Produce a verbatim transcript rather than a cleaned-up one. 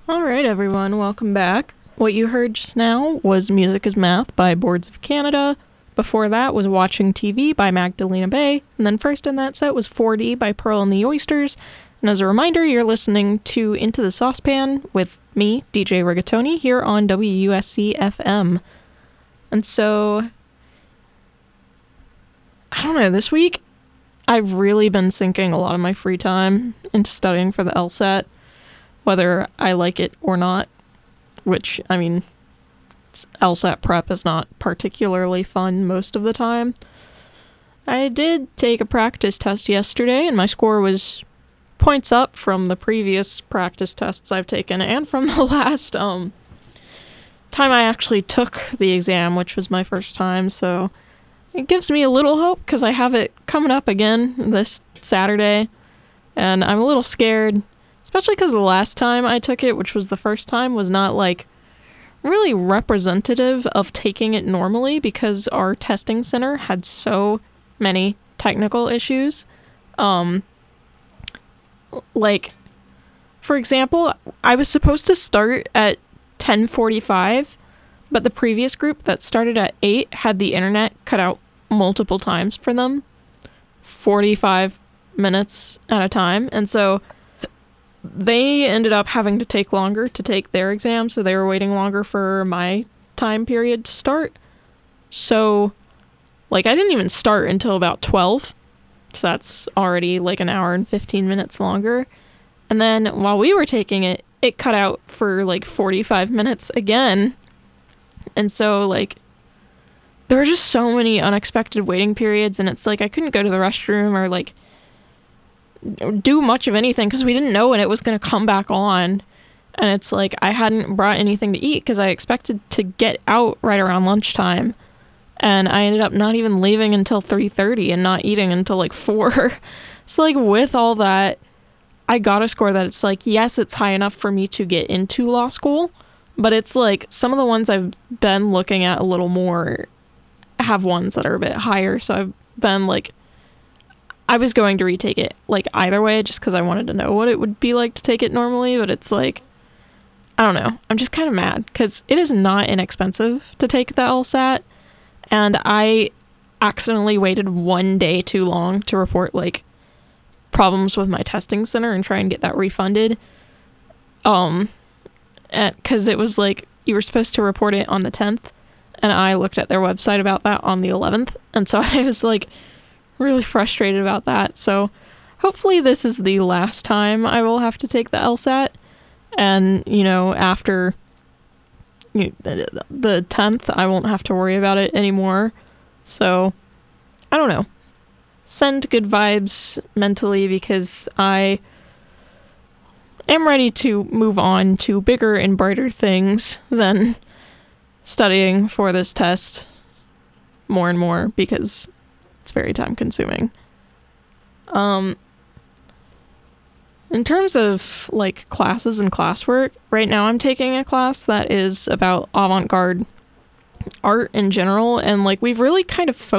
All right, everyone, welcome back. What you heard just now was Music is Math by Boards of Canada. Before that was Watching T V by Magdalena Bay. And then first in that set was four D by Pearl and the Oysters. And as a reminder, you're listening to Into the Saucepan with me, D J Rigatoni, here on W U S C F M. And so, I don't know, this week, I've really been sinking a lot of my free time into studying for the LSAT, whether I like it or not, which, I mean, LSAT prep is not particularly fun most of the time. I did take a practice test yesterday, and my score was points up from the previous practice tests I've taken and from the last um time I actually took the exam, which was my first time, so it gives me a little hope because I have it coming up again this Saturday, and I'm a little scared, especially because the last time I took it, which was the first time, was not like really representative of taking it normally because our testing center had so many technical issues. Um, like, for example, I was supposed to start at ten forty-five, but the previous group that started at eight had the internet cut out multiple times for them, forty-five minutes at a time, and so they ended up having to take longer to take their exam, so they were waiting longer for my time period to start. So, like, I didn't even start until about twelve, so that's already like an hour and fifteen minutes longer. And then while we were taking it, it cut out for like forty-five minutes again. And so, like, there were just so many unexpected waiting periods, and it's like I couldn't go to the restroom or like do much of anything because we didn't know when it was going to come back on. And it's like I hadn't brought anything to eat because I expected to get out right around lunchtime, and I ended up not even leaving until three thirty and not eating until like four. So like with all that, I got a score that it's like, yes, it's high enough for me to get into law school, but it's like some of the ones I've been looking at a little more have ones that are a bit higher. So I've been like, I was going to retake it like either way just because I wanted to know what it would be like to take it normally, but it's like, I don't know. I'm just kind of mad because it is not inexpensive to take the LSAT, and I accidentally waited one day too long to report like problems with my testing center and try and get that refunded. Um, because it was like you were supposed to report it on the tenth, and I looked at their website about that on the eleventh, and so I was like really frustrated about that. So hopefully this is the last time I will have to take the LSAT, and you know, after you know, the tenth I won't have to worry about it anymore. So I don't know, send good vibes mentally because I am ready to move on to bigger and brighter things than studying for this test more and more because it's very time consuming. Um, in terms of like classes and classwork, right now I'm taking a class that is about avant-garde art in general, and like we've really kind of focused